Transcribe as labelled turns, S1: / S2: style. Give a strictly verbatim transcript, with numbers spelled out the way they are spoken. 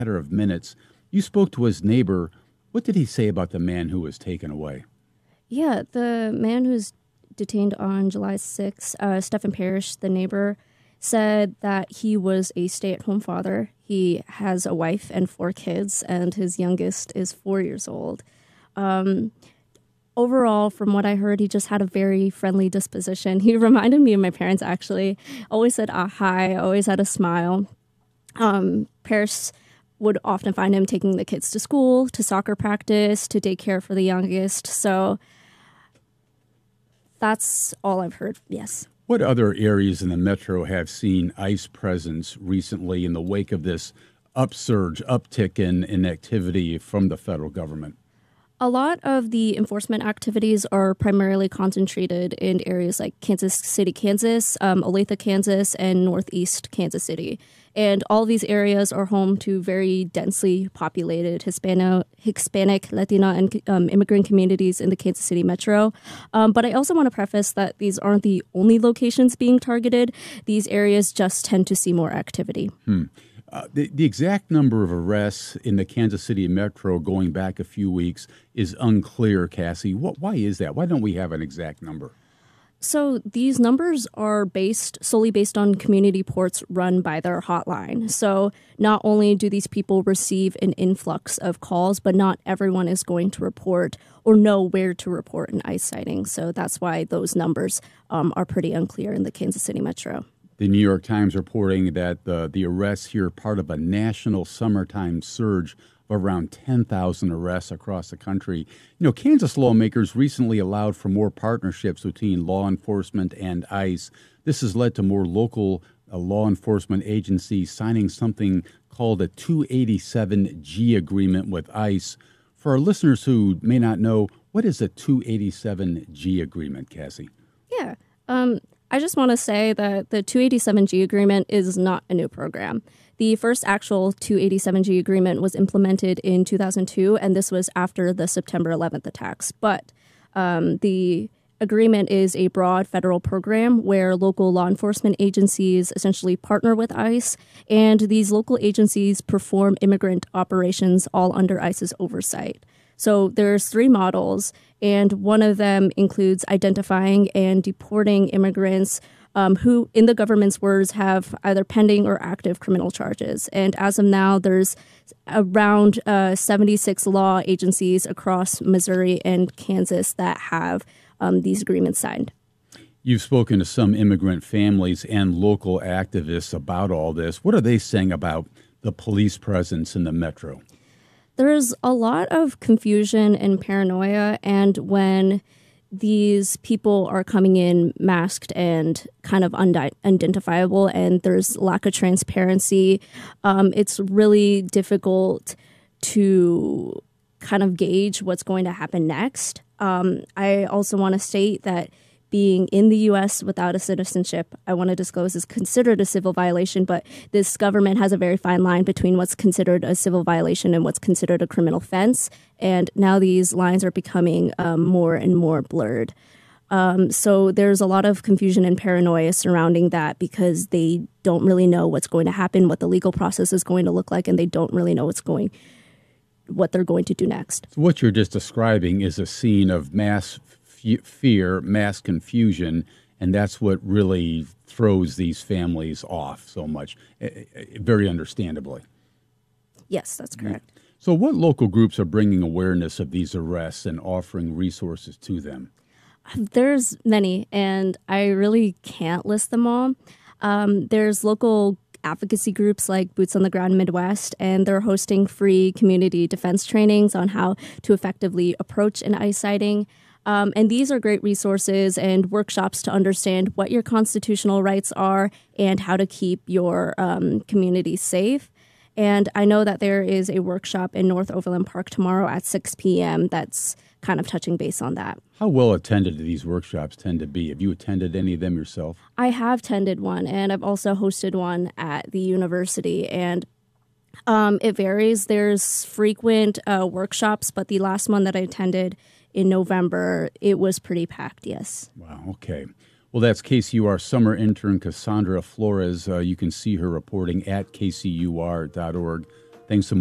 S1: matter of minutes. You spoke to his neighbor. What did he say about the man who was taken away?
S2: Yeah, the man who's detained on July sixth, uh, Stephen Parrish, the neighbor, said that he was a stay-at-home father. He has a wife and four kids, and his youngest is four years old. Um, overall, from what I heard, he just had a very friendly disposition. He reminded me of my parents, actually. Always said, ah, hi, always had a smile. Um, Parrish would often find him taking the kids to school, to soccer practice, to daycare for the youngest. So that's all I've heard, yes.
S1: What other areas in the metro have seen ICE presence recently in the wake of this upsurge, uptick in, in activity from the federal government?
S2: A lot of the enforcement activities are primarily concentrated in areas like Kansas City, Kansas, um, Olathe, Kansas, and Northeast Kansas City. And all of these areas are home to very densely populated Hispano, Hispanic, Latina, and um, immigrant communities in the Kansas City metro. Um, but I also want to preface that these aren't the only locations being targeted. These areas just tend to see more activity.
S1: Hmm. Uh, the, the exact number of arrests in the Kansas City metro going back a few weeks is unclear, Cassie. What, why is that? Why don't we have an exact number?
S2: So these numbers are based solely based on community reports run by their hotline. So not only do these people receive an influx of calls, but not everyone is going to report or know where to report an ICE sighting. So that's why those numbers um, are pretty unclear in the Kansas City metro.
S1: The New York Times reporting that the, the arrests here are part of a national summertime surge of around ten thousand arrests across the country. You know, Kansas lawmakers recently allowed for more partnerships between law enforcement and ICE. This has led to more local uh, law enforcement agencies signing something called a two eighty-seven G agreement with ICE. For our listeners who may not know, what is a two eighty-seven G agreement, Cassie?
S2: Yeah. Um, I just want to say that the two eighty-seven G agreement is not a new program. The first actual two eighty-seven G agreement was implemented in two thousand two, and this was after the September eleventh attacks. But um, the agreement is a broad federal program where local law enforcement agencies essentially partner with ICE, and these local agencies perform immigrant operations all under ICE's oversight. So there's three models, and one of them includes identifying and deporting immigrants um, who, in the government's words, have either pending or active criminal charges. And as of now, there's around uh, seventy-six law agencies across Missouri and Kansas that have um, these agreements signed.
S1: You've spoken to some immigrant families and local activists about all this. What are they saying about the police presence in the metro?
S2: There's a lot of confusion and paranoia, and when these people are coming in masked and kind of unidentifiable, and there's lack of transparency, um, it's really difficult to kind of gauge what's going to happen next. Um, I also want to state that being in the U S without a citizenship, I want to disclose, is considered a civil violation, but this government has a very fine line between what's considered a civil violation and what's considered a criminal offense, and now these lines are becoming um, more and more blurred. Um, so there's a lot of confusion and paranoia surrounding that because they don't really know what's going to happen, what the legal process is going to look like, and they don't really know what's going, what they're going to do next.
S1: So what you're just describing is a scene of mass fear, mass confusion, and that's what really throws these families off so much, very understandably.
S2: Yes, that's correct.
S1: So what local groups are bringing awareness of these arrests and offering resources to them?
S2: There's many, and I really can't list them all. Um, there's local advocacy groups like Boots on the Ground Midwest, and they're hosting free community defense trainings on how to effectively approach an ICE sighting. Um, and these are great resources and workshops to understand what your constitutional rights are and how to keep your um, community safe. And I know that there is a workshop in North Overland Park tomorrow at six p.m. that's kind of touching base on that.
S1: How well attended do these workshops tend to be? Have you attended any of them yourself?
S2: I have attended one, and I've also hosted one at the university. And um, it varies. There's frequent uh, workshops, but the last one that I attended in November, it was pretty packed, yes.
S1: Wow, okay. Well, that's K C U R summer intern Cassandra Flores. Uh, you can see her reporting at K C U R dot org. Thanks so much.